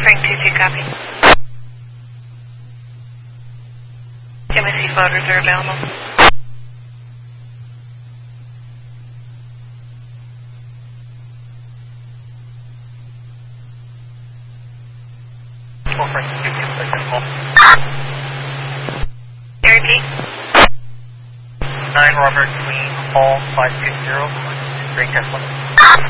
Frank 2-2, copy. MSC floaters are available. Frank 2-2, second call. Repeat. 9 Robert Queen, call 560, Great Tesla.